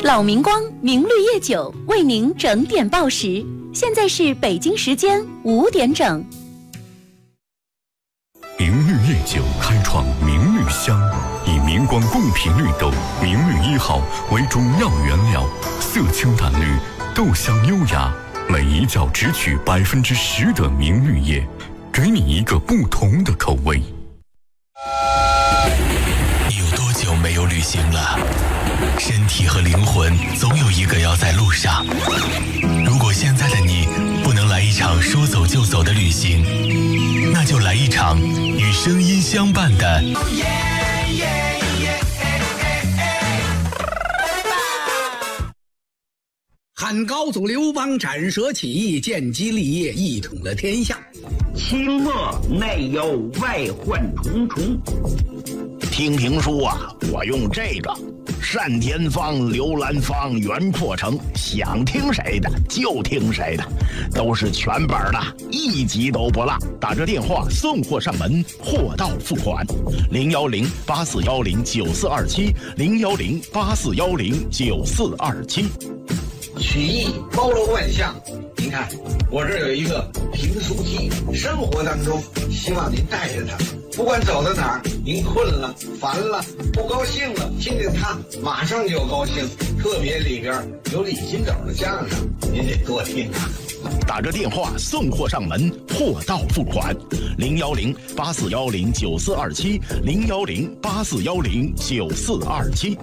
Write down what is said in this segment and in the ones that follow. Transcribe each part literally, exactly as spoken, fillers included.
老明光明绿叶酒为您整点报时，现在是北京时间五点整。 明绿叶酒开创明绿香，以明光贡品绿豆明绿一号为主要原料，色清淡绿，豆香优雅，每一窖只取百分之十的明绿叶，给你一个不同的口味。 你有多久没有旅行了？身体和灵魂总有一个要在路上。如果现在的你不能来一场说走就走的旅行，那就来一场与声音相伴的汉高祖刘邦斩蛇起义，建基立业，一统了天下。 清末内忧外患重重。 听评书啊，我用这个单田芳、刘兰芳、袁阔成，想听谁的就听谁的，都是全本的，一集都不落。打这电话送货上门，货到付款。零幺零八四幺零九四二七，零幺零八四幺零九四二七。 曲艺包罗万象，您看我这儿有一个评书机，生活当中希望您带着它，不管走到哪儿，您困了、烦了、不高兴了，听听它，马上就高兴。特别里边有李金斗的相声，您得多听啊。 打着电话送货上门，货到付款。零幺零八四幺零九四二七，零幺零八四幺零九四二七。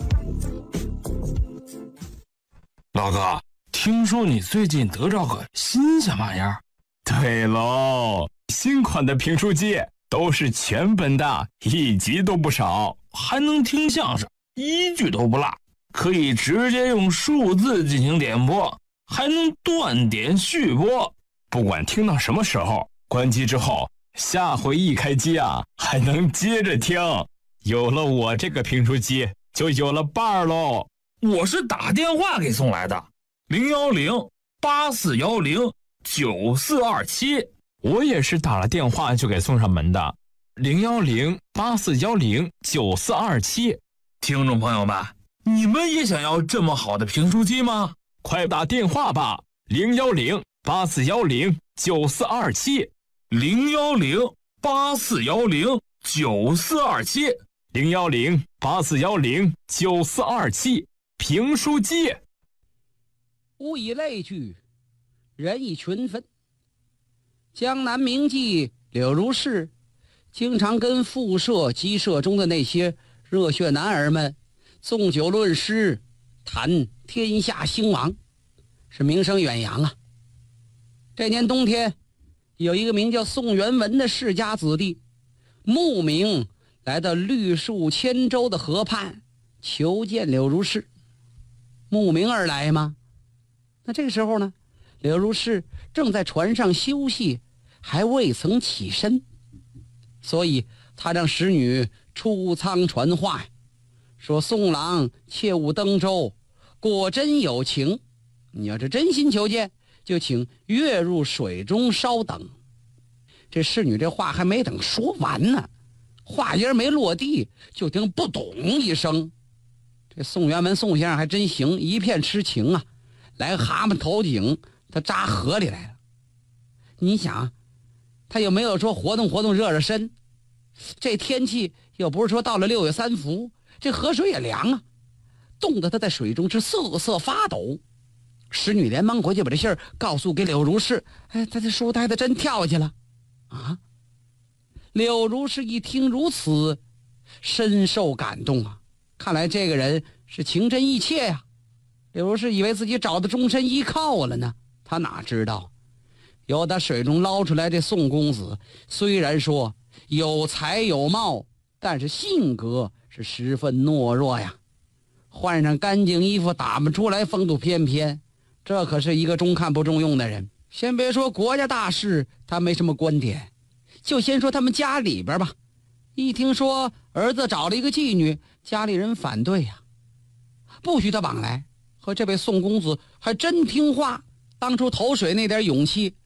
老哥，听说你最近得着个新鲜玩意儿？ 对喽，新款的评书机都是全本的，一集都不少， 还能听相声，一句都不落，可以直接用数字进行点播，还能断点续播。 不管听到什么时候，关机之后，下回一开机啊，还能接着听。有了我这个评书机，就有了伴儿喽。 我是打电话给送来的，零幺零八四幺零九四二七。 我也是打了电话就给送上门的，零幺零八四幺零九四二七。 听众朋友们，你们也想要这么好的评书机吗？ 快打电话吧，零幺零八四幺零九四二七， 零幺零八四幺零九四二七， 零幺零八四幺零九四二七。评书机。 物以类聚，人以群分。江南名妓柳如是经常跟复社鸡舍中的那些热血男儿们纵酒论诗，谈天下兴亡，是名声远扬啊。这年冬天，有一个名叫宋元文的世家子弟慕名来到绿树千舟的河畔求见柳如是。慕名而来吗？那这个时候呢，柳如是正在船上休息，还未曾起身，所以他让使女出舱传话，说宋郎切勿登舟，果真有情，你要是真心求见，就请跃入水中稍等。这侍女这话还没等说完呢，话音没落地，就听不懂一声。这宋元文宋先生还真行，一片痴情啊，来蛤蟆投井，他扎河里来了。你想他有没有说活动活动热热身？这天气又不是说到了六月三伏，这河水也凉啊，冻得他在水中是瑟瑟发抖。使女连忙回去把这信儿告诉给柳如是，哎，他这书呆子真跳下去了啊！柳如是一听如此，深受感动啊，看来这个人是情真意切呀、啊。柳如是以为自己找到终身依靠了呢，他哪知道由他水中捞出来这宋公子，虽然说有才有貌，但是性格是十分懦弱呀。换上干净衣服打扮出来风度翩翩，这可是一个中看不中用的人。先别说国家大事他没什么观点，就先说他们家里边吧，一听说儿子找了一个妓女，家里人反对呀、啊，不许他往来。和这位宋公子还真听话，当初投水那点勇气